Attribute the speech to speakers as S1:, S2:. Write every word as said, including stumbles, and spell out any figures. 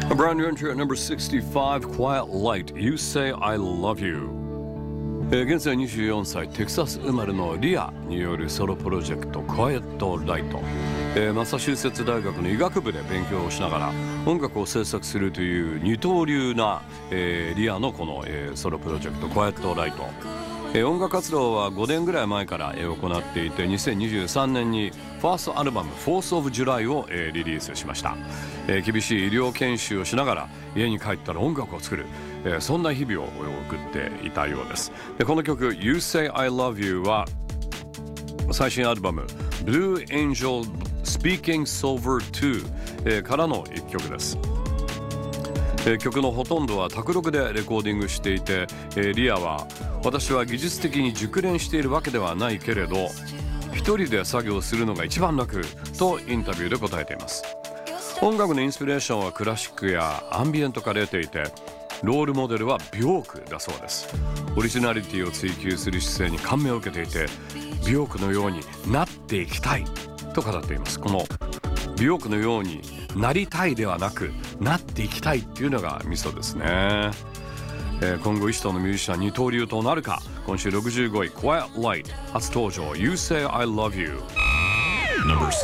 S1: A brand new entry at number sixty-five, Quiet Light, You Say I Love You。えー、現在にじゅうよんさい、テキサス生まれのリアによるソロプロジェクト Quiet Light、えー、マサチューセッツ大学の医学部で勉強をしながら音楽を制作するという二刀流な、えー、リアのこの、えー、ソロプロジェクト Quiet Light、えー、音楽活動はごねんぐらい前から、えー、行っていてにせんにじゅうさんねんにファーストアルバム Force of July を、えー、リリースしました。えー、厳しい医療研修をしながら家に帰ったら音楽を作る、えー、そんな日々を送っていたようです。でこの曲 You Say I Love You は最新アルバム Blue Angel Speaking Silver ツー、えー、からの一曲です。えー、曲のほとんどは卓録でレコーディングしていて、えー、リアは私は技術的に熟練しているわけではないけれど一人で作業するのが一番楽とインタビューで答えています。音楽のインスピレーションはクラシックやアンビエントから得ていてロールモデルはビョークだそうです。オリジナリティを追求する姿勢に感銘を受けていてビョークのようになっていきたいと語っています。このビョークのようになりたいではなくなっていきたいっていうのがミソですね。えー、今後一頭のミュージシャン二刀流となるか。今週ろくじゅうごい Quiet Light 初登場 You Say I Love You。 Number